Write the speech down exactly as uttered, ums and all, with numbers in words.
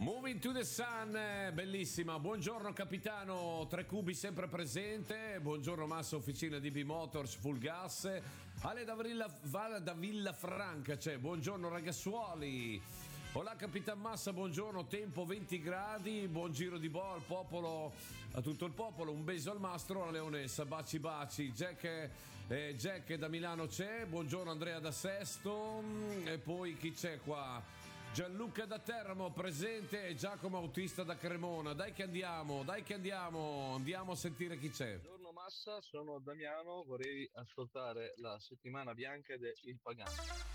Moving to the Sun, eh, bellissima. Buongiorno capitano, tre cubi sempre presente. Buongiorno Massa, officina D B Motors, full gas. Ale da Villa, Val- da Villafranca c'è. Buongiorno ragazzuoli. Hola Capitan Massa, buongiorno, tempo venti gradi, buon giro di boa al popolo, a tutto il popolo, un beso al mastro, alla leonessa, baci baci. Jack, eh, Jack da Milano c'è, buongiorno Andrea da Sesto, e poi chi c'è qua? Gianluca da Teramo presente e Giacomo autista da Cremona. Dai che andiamo, dai che andiamo, andiamo a sentire chi c'è. Buongiorno Massa, sono Damiano, vorrei ascoltare la settimana bianca del Il Pagano.